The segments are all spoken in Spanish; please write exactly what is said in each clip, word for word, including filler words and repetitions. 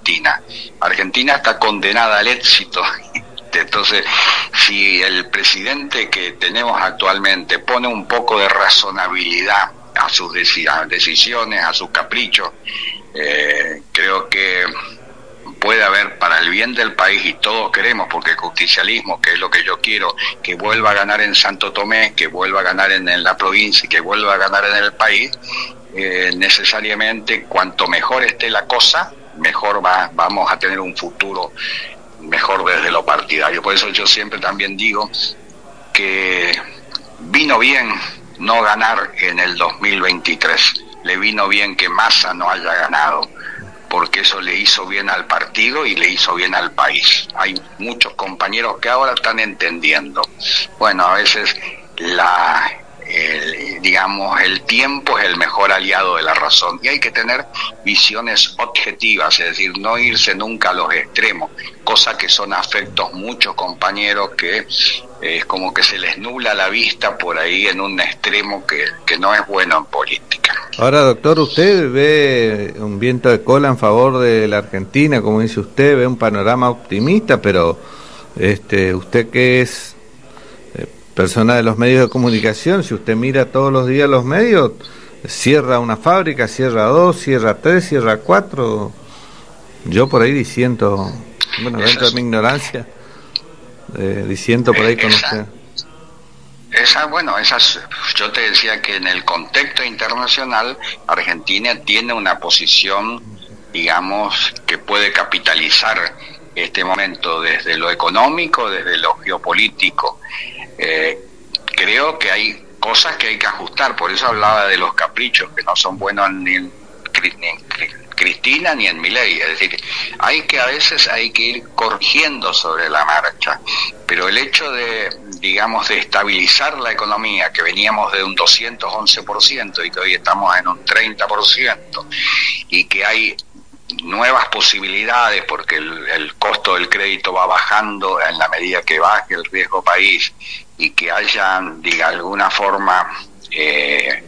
Argentina. Argentina está condenada al éxito. Entonces, si el presidente que tenemos actualmente pone un poco de razonabilidad a sus decisiones, a sus caprichos, eh, creo que puede haber, para el bien del país, y todos queremos, porque el justicialismo, que es lo que yo quiero, que vuelva a ganar en Santo Tomé, que vuelva a ganar en, en la provincia y que vuelva a ganar en el país, eh, necesariamente cuanto mejor esté la cosa, mejor va, vamos a tener un futuro mejor desde lo partidario. Por eso yo siempre también digo que vino bien no ganar en el dos mil veintitrés, le vino bien que Massa no haya ganado, porque eso le hizo bien al partido y le hizo bien al país. Hay muchos compañeros que ahora están entendiendo. Bueno, a veces la el, digamos el tiempo es el mejor aliado de la razón, y hay que tener visiones objetivas, es decir, no irse nunca a los extremos, cosa que son afectos muchos compañeros que eh, es como que se les nubla la vista por ahí en un extremo que, que no es bueno en política. Ahora, doctor, ¿usted ve un viento de cola en favor de la Argentina, como dice usted, ve un panorama optimista, pero este usted que es persona de los medios de comunicación, si usted mira todos los días los medios, cierra una fábrica, cierra dos, cierra tres, cierra cuatro, yo por ahí diciendo, bueno, dentro de mi ignorancia, eh, diciendo por ahí con esa, usted. Esa, bueno, esas, yo te decía que en el contexto internacional, Argentina tiene una posición, digamos, que puede capitalizar este momento desde lo económico, desde lo geopolítico. Eh, creo que hay cosas que hay que ajustar, por eso hablaba de los caprichos, que no son buenos ni en, ni en Cristina ni en Milei, es decir, hay que a veces hay que ir corrigiendo sobre la marcha, pero el hecho de, digamos, de estabilizar la economía, que veníamos de un doscientos once por ciento y que hoy estamos en un treinta por ciento, y que hay nuevas posibilidades porque el, el costo del crédito va bajando en la medida que baje el riesgo país, y que haya, diga, alguna forma eh,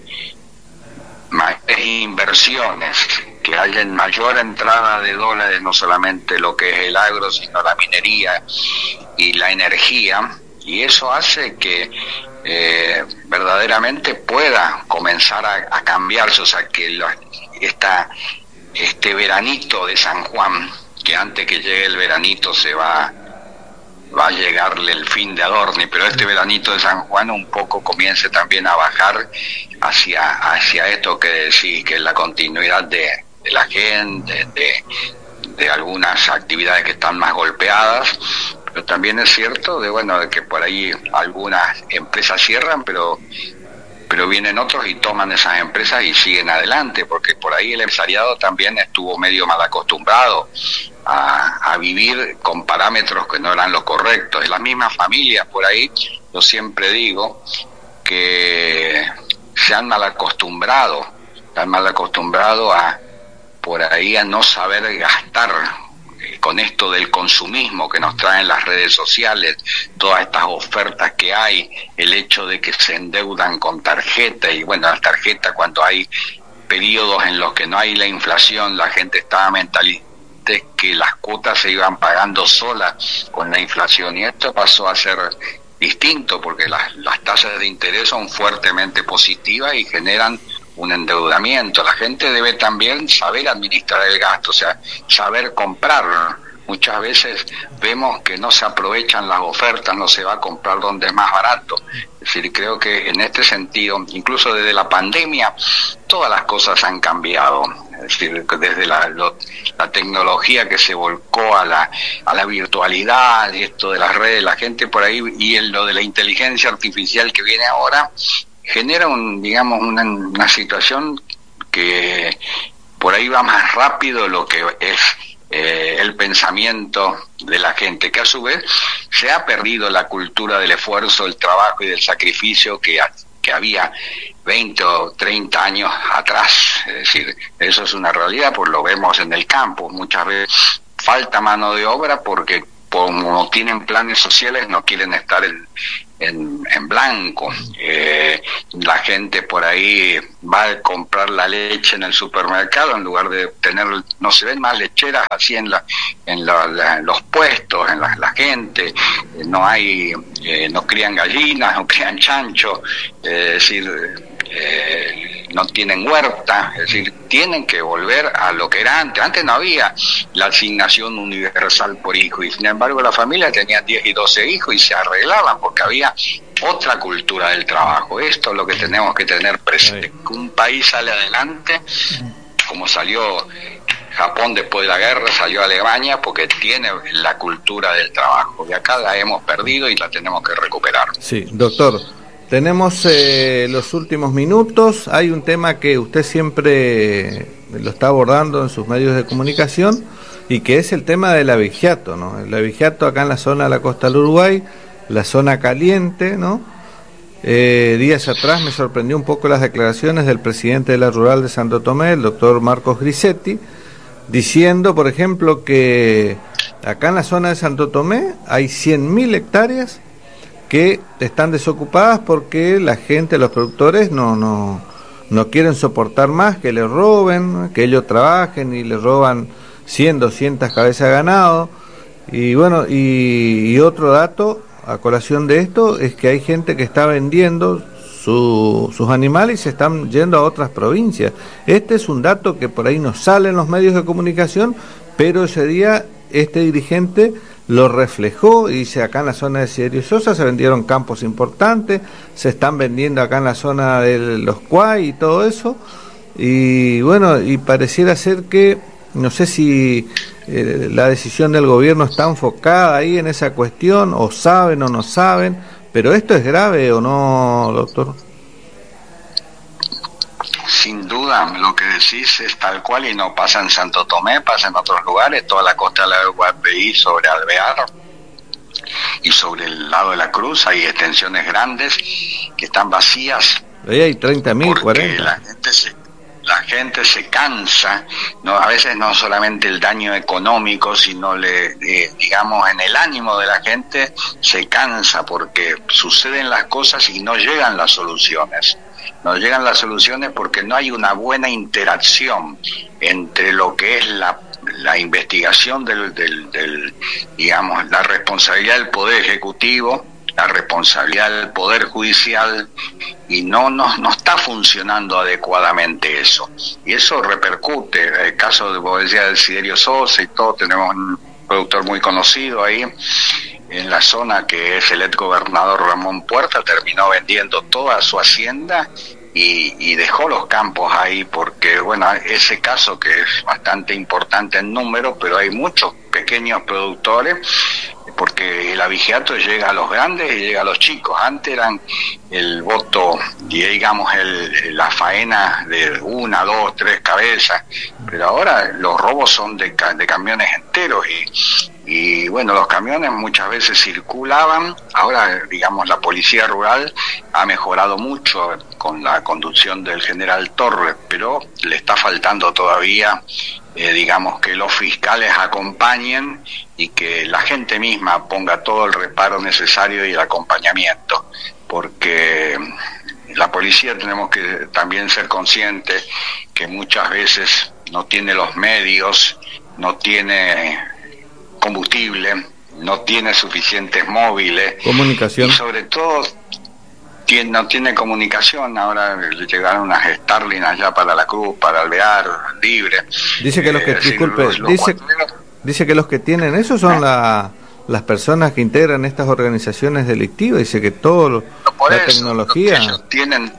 mayores inversiones, que haya mayor entrada de dólares, no solamente lo que es el agro, sino la minería y la energía, y eso hace que eh, verdaderamente pueda comenzar a, a cambiarse, o sea, que la, esta este veranito de San Juan, que antes que llegue el veranito se va va a llegarle el fin de Adorni, pero este veranito de San Juan un poco comience también a bajar hacia hacia esto que decís, que es la continuidad de, de la gente, de, de algunas actividades que están más golpeadas, pero también es cierto de bueno de que por ahí algunas empresas cierran, pero pero vienen otros y toman esas empresas y siguen adelante, porque por ahí el empresariado también estuvo medio mal acostumbrado a, a vivir con parámetros que no eran los correctos. En las mismas familias por ahí, yo siempre digo que se han mal acostumbrado, se han mal acostumbrado a por ahí a no saber gastar, con esto del consumismo que nos traen las redes sociales, todas estas ofertas que hay, el hecho de que se endeudan con tarjeta, y bueno, las tarjetas, cuando hay periodos en los que no hay la inflación, la gente estaba mentalizada que las cuotas se iban pagando solas con la inflación, y esto pasó a ser distinto porque las, las tasas de interés son fuertemente positivas y generan un endeudamiento. La gente debe también saber administrar el gasto, o sea, saber comprar. Muchas veces vemos que no se aprovechan las ofertas, no se va a comprar donde es más barato. Es decir, creo que en este sentido, incluso desde la pandemia, todas las cosas han cambiado. Es decir, desde la, lo, la tecnología que se volcó a la, a la virtualidad, y esto de las redes, la gente por ahí, y en lo de la inteligencia artificial que viene ahora, genera un, digamos, una, una situación que por ahí va más rápido lo que es eh, el pensamiento de la gente, que a su vez se ha perdido la cultura del esfuerzo, del trabajo y del sacrificio que, que había veinte o treinta años atrás. Es decir, eso es una realidad, pues lo vemos en el campo, muchas veces falta mano de obra porque por como no tienen planes sociales, no quieren estar en, en, en blanco. Eh, la gente por ahí va a comprar la leche en el supermercado en lugar de tener, no se ven más lecheras así en la, en, la, la, en los puestos, en la, la gente, eh, no hay, eh, no crían gallinas, no crían chancho, eh, es decir, eh, no tienen huerta, es decir, tienen que volver a lo que era antes. Antes no había la asignación universal por hijo, y sin embargo la familia tenía diez y doce hijos y se arreglaban porque había otra cultura del trabajo. Esto es lo que tenemos que tener presente. Que un país sale adelante, como salió Japón después de la guerra, salió Alemania, porque tiene la cultura del trabajo. Y acá la hemos perdido y la tenemos que recuperar. Sí, doctor. Tenemos eh, los últimos minutos. Hay un tema que usted siempre lo está abordando en sus medios de comunicación y que es el tema del abigeato, ¿no? El abigeato acá en la zona de la costa del Uruguay, la zona caliente, ¿no? Eh, días atrás me sorprendió un poco las declaraciones del presidente de la Rural de Santo Tomé, el doctor Marcos Grisetti, diciendo, por ejemplo, que acá en la zona de Santo Tomé hay cien mil hectáreas que están desocupadas porque la gente, los productores no no no quieren soportar más que le roben, que ellos trabajen y le roban cien, doscientas cabezas de ganado. Y bueno, y, y otro dato a colación de esto es que hay gente que está vendiendo su, sus animales y se están yendo a otras provincias. Este es un dato que por ahí no sale en los medios de comunicación, pero ese día este dirigente lo reflejó y dice: acá en la zona de Siderio Sosa se vendieron campos importantes, se están vendiendo acá en la zona de los Cuay y todo eso, y bueno, y pareciera ser que, no sé si eh, la decisión del gobierno está enfocada ahí en esa cuestión, o saben o no saben, pero esto es grave o no, doctor. Sin duda, lo que decís es tal cual y no pasa en Santo Tomé, pasa en otros lugares, toda la costa de la Guapey, sobre Alvear y sobre el lado de la Cruz hay extensiones grandes que están vacías. Ahí hay treinta mil, cuarenta. La gente se, la gente se cansa, no, a veces no solamente el daño económico, sino le, eh, digamos, en el ánimo de la gente se cansa porque suceden las cosas y no llegan las soluciones. No llegan las soluciones porque no hay una buena interacción entre lo que es la, la investigación del, del, del, digamos, la responsabilidad del Poder Ejecutivo, la responsabilidad del Poder Judicial, y no, no, no está funcionando adecuadamente eso. Y eso repercute. El caso de, vos decías, del Siderio Sosa y todo, tenemos un productor muy conocido ahí en la zona, que es el ex gobernador Ramón Puerta, terminó vendiendo toda su hacienda y, y dejó los campos ahí porque, bueno, ese caso que es bastante importante en número, pero hay muchos pequeños productores, porque el abigeato llega a los grandes y llega a los chicos. Antes eran el voto, digamos, el, la faena de una, dos, tres cabezas, pero ahora los robos son de, de camiones enteros y Y bueno, los camiones muchas veces circulaban. Ahora, digamos, la policía rural ha mejorado mucho con la conducción del general Torres, pero le está faltando todavía, eh, digamos, que los fiscales acompañen y que la gente misma ponga todo el reparo necesario y el acompañamiento, porque la policía tenemos que también ser conscientes que muchas veces no tiene los medios, no tiene combustible, no tiene suficientes móviles, comunicación, y sobre todo tiene, no tiene comunicación. Ahora le llegaron unas Starlink allá para la Cruz, para Alvear, Libre. Dice que los que, eh, disculpe, los, los dice, dice que los que tienen eso son ¿Eh? la, las personas que integran estas organizaciones delictivas. Dice que todo lo, la eso, tecnología ellos tienen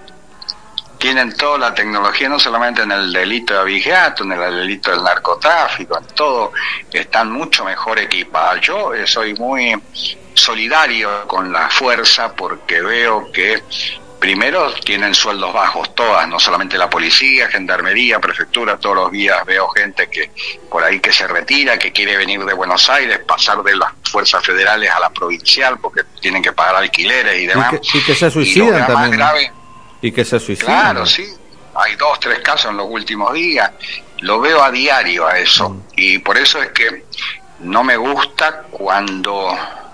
tienen toda la tecnología, no solamente en el delito de abigeato, en el delito del narcotráfico, en todo, están mucho mejor equipados. Yo eh, soy muy solidario con la fuerza porque veo que primero tienen sueldos bajos todas, no solamente la policía, gendarmería, prefectura, todos los días veo gente que por ahí que se retira, que quiere venir de Buenos Aires, pasar de las fuerzas federales a la provincial porque tienen que pagar alquileres y demás. Y que, y que se suicidan y también. Grave, y que se suicidan. Claro, sí. Hay dos, tres casos en los últimos días. Lo veo a diario a eso. Mm. Y por eso es que no me gusta cuando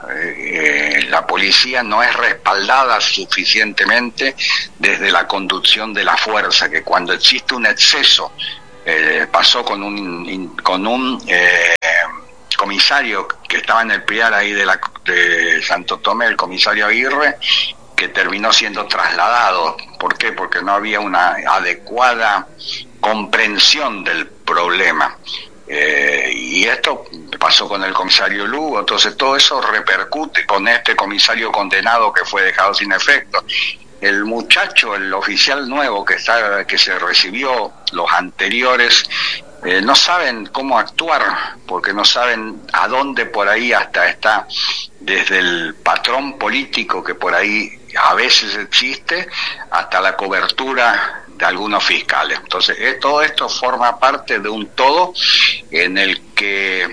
eh, la policía no es respaldada suficientemente desde la conducción de la fuerza, que cuando existe un exceso, eh, pasó con un con un eh, comisario que estaba en el Piar ahí de, la, de Santo Tomé, el comisario Aguirre, que terminó siendo trasladado. ¿Por qué? Porque no había una adecuada comprensión del problema. Eh, y esto pasó con el comisario Lugo, entonces todo eso repercute con este comisario condenado que fue dejado sin efecto. El muchacho, el oficial nuevo que está, que se recibió, los anteriores, eh, no saben cómo actuar, porque no saben a dónde por ahí hasta está, desde el patrón político que por ahí a veces existe, hasta la cobertura de algunos fiscales. Entonces, eh, todo esto forma parte de un todo en el que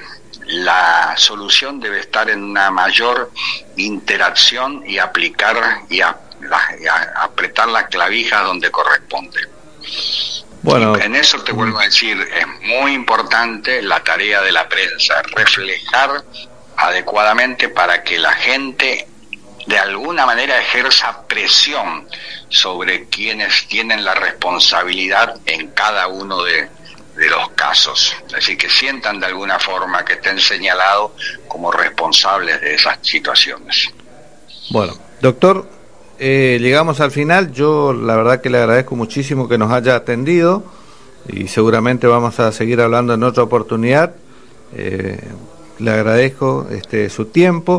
la solución debe estar en una mayor interacción y aplicar y, a, la, y a, apretar las clavijas donde corresponde. Bueno, y en eso te vuelvo a decir, es muy importante la tarea de la prensa, reflejar adecuadamente para que la gente de alguna manera ejerza presión sobre quienes tienen la responsabilidad en cada uno de, de los casos. Así que sientan de alguna forma que estén señalados como responsables de esas situaciones. Bueno, doctor, eh, llegamos al final. Yo la verdad que le agradezco muchísimo que nos haya atendido y seguramente vamos a seguir hablando en otra oportunidad. Eh, le agradezco este su tiempo.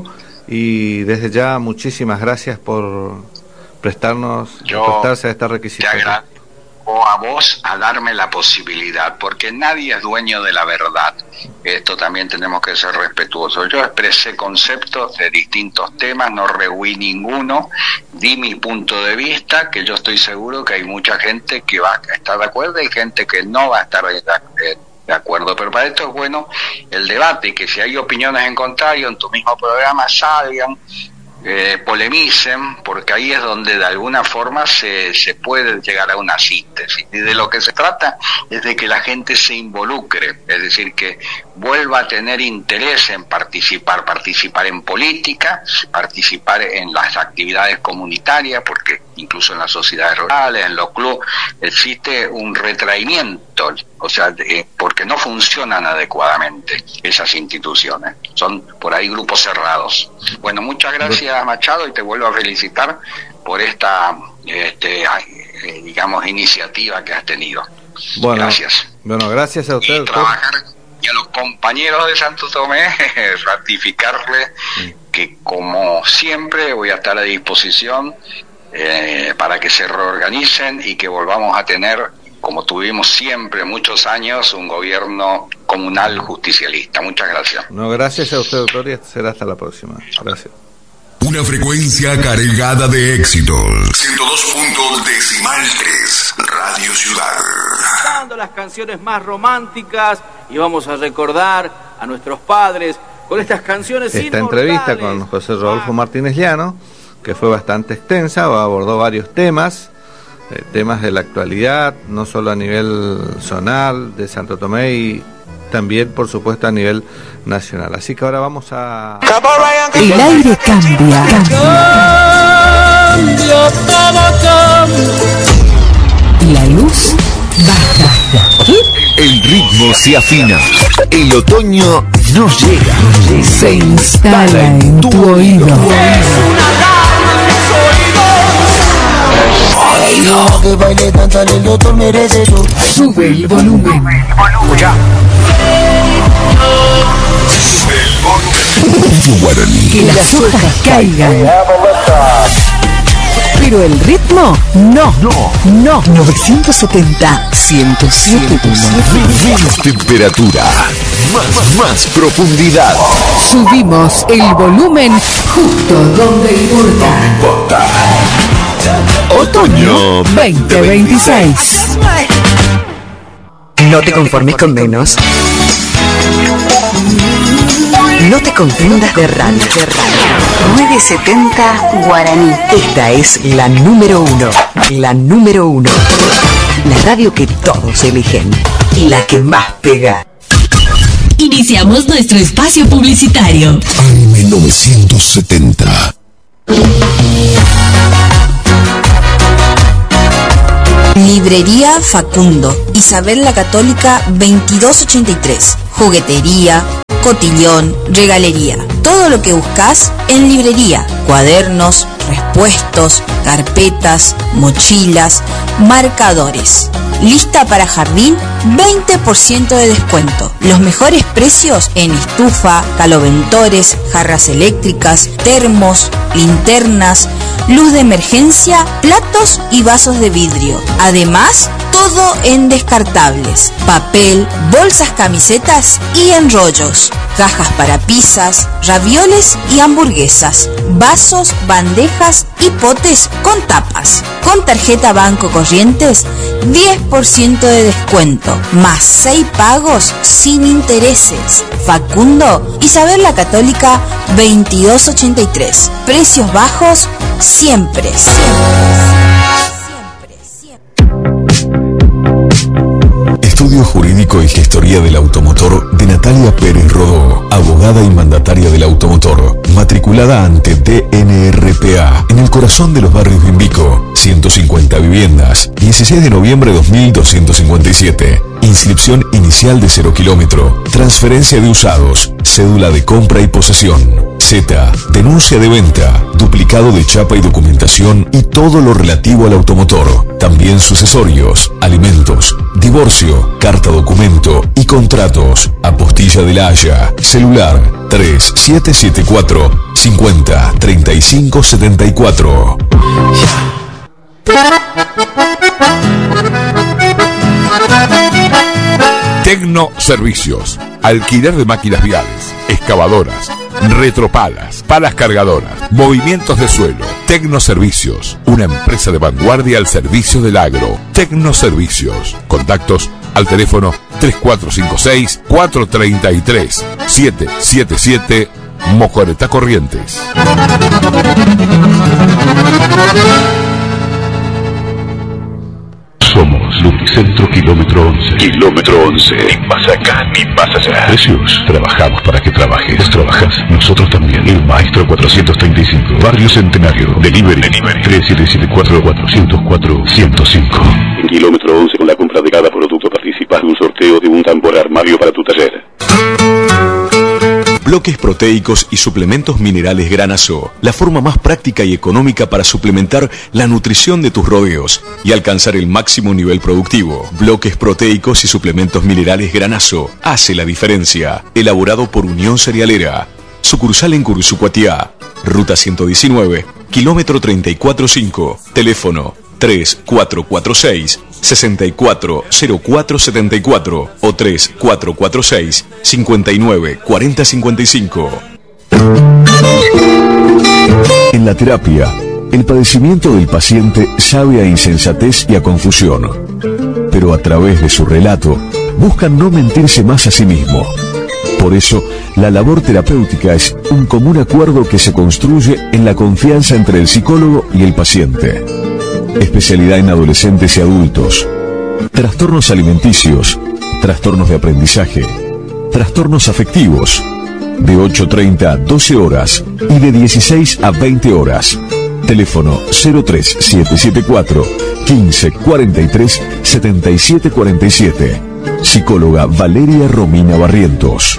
Y desde ya muchísimas gracias por prestarnos, Yo prestarse a esta requisitoria. Te agradezco a vos a darme la posibilidad, porque nadie es dueño de la verdad. Esto también tenemos que ser respetuosos. Yo expresé conceptos de distintos temas, no rehuí ninguno, di mi punto de vista, que yo estoy seguro que hay mucha gente que va a estar de acuerdo y gente que no va a estar de acuerdo. De acuerdo, pero para esto es bueno el debate, y que si hay opiniones en contrario en tu mismo programa salgan, eh, polemicen, porque ahí es donde de alguna forma se, se puede llegar a una síntesis. Y de lo que se trata es de que la gente se involucre, es decir, que vuelva a tener interés en participar, participar en política, participar en las actividades comunitarias, porque incluso en las sociedades rurales, en los clubes, existe un retraimiento, o sea, de, porque no funcionan adecuadamente esas instituciones, son por ahí grupos cerrados. Bueno, muchas gracias, Machado, y te vuelvo a felicitar por esta, este, digamos, iniciativa que has tenido. Bueno, gracias. Bueno, gracias a usted. Y trabajar, y a los compañeros de Santo Tomé, ratificarles que, como siempre, voy a estar a disposición Eh, para que se reorganicen y que volvamos a tener, como tuvimos siempre muchos años, un gobierno comunal justicialista. Muchas gracias. No, gracias a usted, doctor, y será hasta la próxima. Gracias. Una frecuencia cargada de éxitos. ciento dos punto decimal tres, Radio Ciudad. Dando las canciones más románticas y vamos a recordar a nuestros padres con estas canciones Esta inmortales. Entrevista con José Rodolfo Martínez Llano, que fue bastante extensa, abordó varios temas, eh, temas de la actualidad, no solo a nivel zonal de Santo Tomé, y también, por supuesto, a nivel nacional. Así que ahora vamos a... El aire cambia. Cambia. Y la luz baja. El ritmo se afina. El otoño no llega. Se instala en tu oído. Que baile tanto el doctor merece eso. Sube el volumen. Escucha. Que las hojas caigan. Pero el ritmo, no, no, no. novecientos setenta, ciento siete. Menos temperatura. Más, más profundidad. Subimos el volumen justo donde importa. Otoño veinte veintiséis. No te conformes con menos. No te confundas de radio. nueve setenta Guaraní. Esta es la número uno. La número uno. La radio que todos eligen. Y la que más pega. Y Iniciamos nuestro espacio publicitario. A M novecientos setenta. Librería Facundo, Isabel la Católica veintidós ochenta y tres. Juguetería, cotillón, regalería. Todo lo que buscas en librería. Cuadernos, respuestos, carpetas, mochilas, marcadores. Lista para jardín, veinte por ciento de descuento. Los mejores precios en estufa, caloventores, jarras eléctricas, termos, linternas, luz de emergencia, platos y vasos de vidrio. Además, todo en descartables, papel, bolsas, camisetas y enrollos, cajas para pizzas, ravioles y hamburguesas, vasos, bandejas y potes con tapas. Con tarjeta Banco Corrientes, diez por ciento de descuento, más seis pagos sin intereses. Facundo, Isabel la Católica veintidós ochenta y tres. Precios bajos siempre, siempre, siempre, siempre. Estudio Jurídico y Gestoría del Automotor de Natalia Pérez Rodó, abogada y mandataria del automotor, matriculada ante D N R P A en el corazón de los barrios Bimbico, ciento cincuenta viviendas, dieciséis de noviembre de dos mil doscientos cincuenta y siete. Inscripción inicial de cero kilómetro, transferencia de usados, cédula de compra y posesión. Z, denuncia de venta, duplicado de chapa y documentación y todo lo relativo al automotor. También sucesorios, alimentos, divorcio, carta documento y contratos. Apostilla de la Haya, celular tres siete siete cuatro cincuenta treinta y cinco setenta y cuatro. Tecno Servicios, alquiler de máquinas viales, excavadoras, retropalas, palas cargadoras, movimientos de suelo. Tecno Servicios, una empresa de vanguardia al servicio del agro. Tecno Servicios, contactos al teléfono tres cuatro cinco seis cuatro tres tres siete siete siete, Mojoretá Corrientes. Somos Lubricentro Kilómetro once. Kilómetro once. Ni más acá ni más allá. Precios. Trabajamos para que trabajes. Vos trabajás, nosotros también. El Maestro cuatrocientos treinta y cinco. Barrio Centenario. Delivery. Delivery. tres siete siete cuatro cuatro cero cuatro uno cero cinco. En Kilómetro once, con la compra de cada producto participas en un sorteo de un tambor armario para tu taller. Bloques proteicos y suplementos minerales Granazo, la forma más práctica y económica para suplementar la nutrición de tus rodeos y alcanzar el máximo nivel productivo. Bloques proteicos y suplementos minerales Granazo hace la diferencia. Elaborado por Unión Cerealera. Sucursal en Cursucuatiá. Ruta ciento diecinueve, kilómetro treinta y cuatro cinco. Teléfono tres cuatro cuatro seis seis cuatro cero cuatro siete cuatro o tres cuatro cuatro seis cinco nueve cuatro cero cinco cinco. En la terapia, el padecimiento del paciente sabe a insensatez y a confusión, pero a través de su relato buscan no mentirse más a sí mismo. Por eso, la labor terapéutica es un común acuerdo que se construye en la confianza entre el psicólogo y el paciente. Especialidad en adolescentes y adultos. Trastornos alimenticios, trastornos de aprendizaje, trastornos afectivos. De ocho treinta a doce horas y de dieciséis a veinte horas. Teléfono cero tres siete siete cuatro quince cuarenta y tres setenta y siete cuarenta y siete. Psicóloga Valeria Romina Barrientos.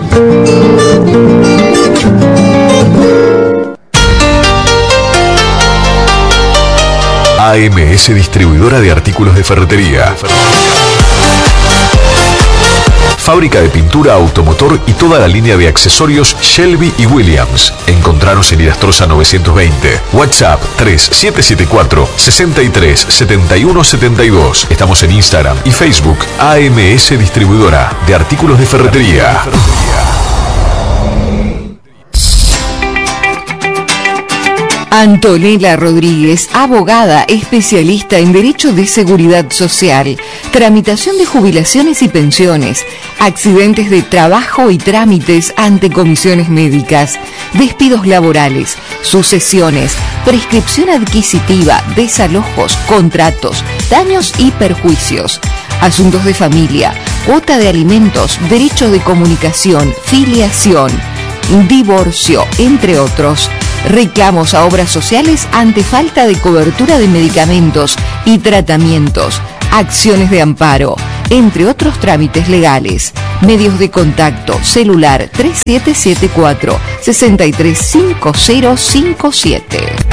A M S Distribuidora de Artículos de Ferretería. Fábrica de pintura automotor y toda la línea de accesorios Shelby y Williams. Encontraros en Irastrosa novecientos veinte. WhatsApp tres siete siete cuatro sesenta y tres setenta y uno setenta y dos. Estamos en Instagram y Facebook. A M S Distribuidora de Artículos de Ferretería. Antonella Rodríguez, abogada especialista en Derecho de Seguridad Social, tramitación de jubilaciones y pensiones, accidentes de trabajo y trámites ante comisiones médicas, despidos laborales, sucesiones, prescripción adquisitiva, desalojos, contratos, daños y perjuicios, asuntos de familia, cuota de alimentos, derechos de comunicación, filiación, divorcio, entre otros. Reclamos a obras sociales ante falta de cobertura de medicamentos y tratamientos, acciones de amparo, entre otros trámites legales. Medios de contacto, celular tres siete siete cuatro, seis tres cinco cero cinco siete.